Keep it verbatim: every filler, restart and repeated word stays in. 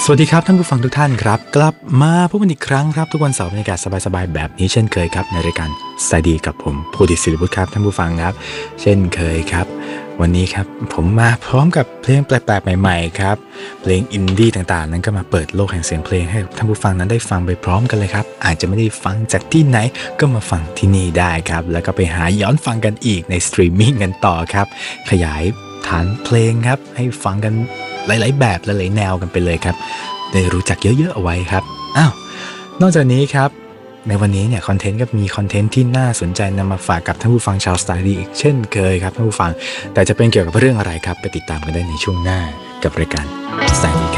วัสดีครับท่านผู้ฟังทุกท่านครับกลับมาพบกันอีกครั้งครับทุกวันเสาร์บรรยากาศสบายๆแบบนี้เช่นเคยครับในรายการสายดีกับผมภูดิตศิริบุตรครับท่านผู้ฟังครับเช่นเคยครับวันนี้ครับผมมาพร้อมกับเพลงแปลกๆใหม่ๆครับเพลงอินดี้ต่างๆนั้นก็มาเปิดโลกแห่งเสียงเพลงให้ท่านผู้ฟังนั้นได้ฟังไปพร้อมกันเลยครับอาจจะไม่ได้ฟังจากที่ไหนก็มาฟังที่นี่ได้ครับแล้วก็ไปหาย้อนฟังกันอีกในสตรีมมิ่งกันต่อครับขยายฐานเพลงครับให้ฟังกันหลายๆแบบหลายๆแนวกันไปเลยครับได้รู้จักเยอะๆเอาไว้ครับอ้าวนอกจากนี้ครับในวันนี้เนี่ยคอนเทนต์ก็มีคอนเทนต์ที่น่าสนใจนำมาฝากกับท่านผู้ฟังชาวสไตล์ดีอีกเช่นเคยครับท่านผู้ฟังแต่จะเป็นเกี่ยวกับเรื่องอะไรครับไปติดตามกันได้ในช่วงหน้ากับรายการสไตล์ดีครับ